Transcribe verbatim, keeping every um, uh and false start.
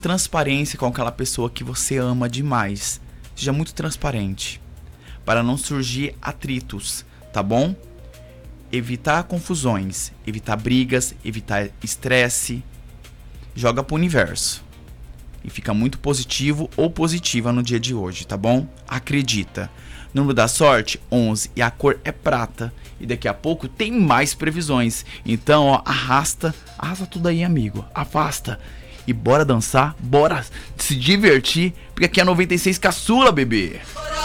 Transparência com aquela pessoa que você ama demais. Seja muito transparente, para não surgir atritos, tá bom? Evitar confusões, evitar brigas, evitar estresse. Joga pro universo. E fica muito positivo ou positiva no dia de hoje, tá bom? Acredita. Número da sorte, onze. E a cor é prata. E daqui a pouco tem mais previsões. Então, ó, arrasta. Arrasta tudo aí, amigo. Afasta. E bora dançar, bora se divertir. Porque aqui é noventa e seis Caçula, bebê.